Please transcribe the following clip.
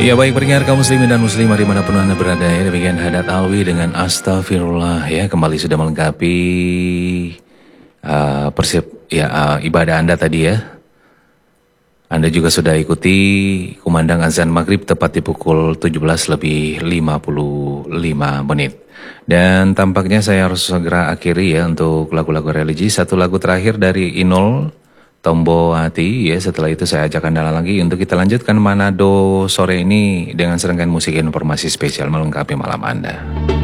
Ya baik pendengar kaum muslimin dan muslimah dimanapun anda berada ya. Demikian Hadat Alwi dengan Astaghfirullah ya. Kembali sudah melengkapi ibadah anda tadi ya. Anda juga sudah ikuti kumandang azan maghrib tepat di pukul 17 lebih 55 menit. Dan tampaknya saya harus segera akhiri ya untuk lagu-lagu religi. Satu lagu terakhir dari Inul Tombo Hati ya. Setelah itu saya ajak Anda lagi untuk kita lanjutkan Manado sore ini dengan serangkaian musik informasi spesial melengkapi malam Anda.